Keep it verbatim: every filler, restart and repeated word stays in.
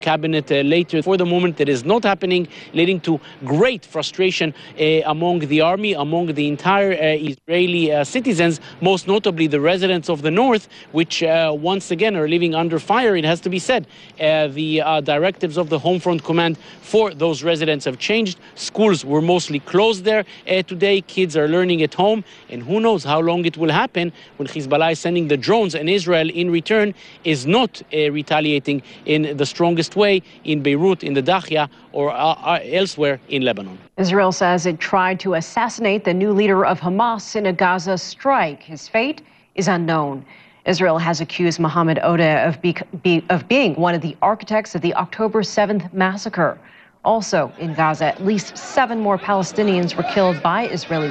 cabinet uh, later. For the moment, that is not happening, leading to great frustration uh, among the army, among the entire uh, Israeli uh, citizens, most notably the residents of the north, which uh, once again are living under fire. It has to be said, uh, the uh, directives of the Home Front Command for those residents have changed. Schools were mostly closed there uh, today. Kids are learning at home, and who knows how long it will happen when Hezbollah is sending the drones and Israel in return is not uh, retaliating in the strongest way in Beirut, in the Dahia, or uh, uh, elsewhere in Lebanon. Israel says it tried to assassinate the new leader of Hamas in a Gaza strike. His fate is unknown. Israel has accused Mohammed Odeh of, be, be, of being one of the architects of the October seventh massacre. Also in Gaza, at least seven more Palestinians were killed by Israeli